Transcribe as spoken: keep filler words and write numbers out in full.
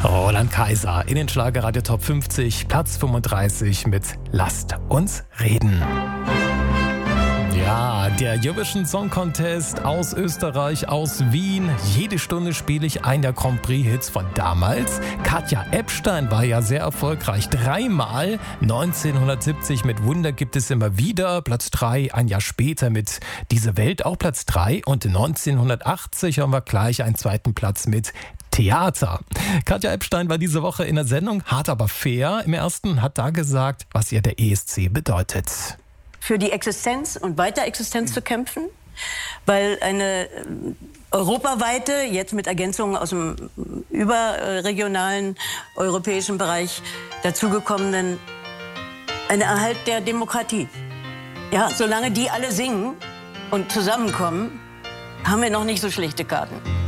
Roland Kaiser in den Schlagerradio Top fünfzig, Platz fünfunddreißig mit Lasst uns reden. Ja, der Eurovision Song Contest aus Österreich, aus Wien. Jede Stunde spiele ich einen der Grand Prix-Hits von damals. Katja Ebstein war ja sehr erfolgreich. Dreimal. neunzehnhundertsiebzig mit Wunder gibt es immer wieder. Platz drei, ein Jahr später mit Diese Welt auch Platz drei. Und neunzehnhundertachtzig haben wir gleich einen zweiten Platz mit Theater. Katja Ebstein war diese Woche in der Sendung Hart aber fair. Im ersten hat da gesagt, was ihr der E S C bedeutet. Für die Existenz und Weiterexistenz zu kämpfen, weil eine europaweite, jetzt mit Ergänzungen aus dem überregionalen europäischen Bereich dazugekommenen, ein Erhalt der Demokratie. Ja, solange die alle singen und zusammenkommen, haben wir noch nicht so schlechte Karten.